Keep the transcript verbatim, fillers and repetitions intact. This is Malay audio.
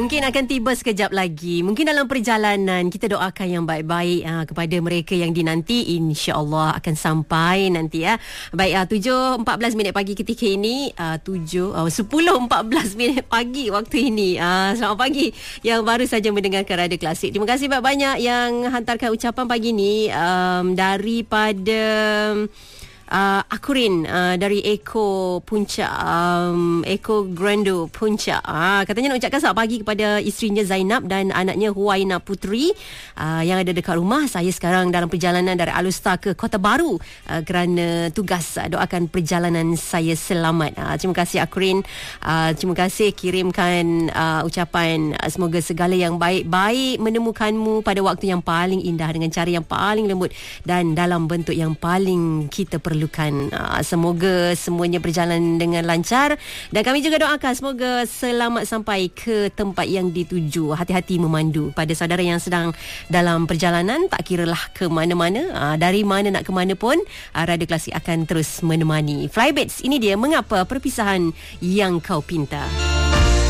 Mungkin akan tiba sekejap lagi. Mungkin dalam perjalanan kita doakan yang baik-baik uh, kepada mereka yang dinanti, insya-Allah akan sampai nanti ya. Baik, uh, tujuh empat belas minit pagi ketika ini, uh, tujuh uh, sepuluh empat belas minit pagi waktu ini. Uh, selamat pagi yang baru saja mendengarkan Radio Klasik. Terima kasih banyak-banyak yang hantarkan ucapan pagi ni um, daripada Uh, Akurin uh, dari Eko Puncak, um, Eko Grando Puncak. Uh, katanya nak ucapkan selamat pagi kepada isterinya Zainab dan anaknya Huwaina Putri uh, yang ada dekat rumah. Saya sekarang dalam perjalanan dari Alustar ke Kota Baru uh, kerana tugas. Uh, doakan perjalanan saya selamat. Uh, terima kasih Akurin. Uh, terima kasih kirimkan uh, ucapan. Uh, semoga segala yang baik-baik menemukanmu pada waktu yang paling indah dengan cara yang paling lembut dan dalam bentuk yang paling kita perlukan. Perlukan. Semoga semuanya berjalan dengan lancar dan kami juga doakan semoga selamat sampai ke tempat yang dituju. Hati-hati memandu pada saudara yang sedang dalam perjalanan, tak kiralah ke mana-mana, dari mana nak ke mana pun, Radio Klasik akan terus menemani. Flybaits, ini dia mengapa perpisahan yang kau pinta.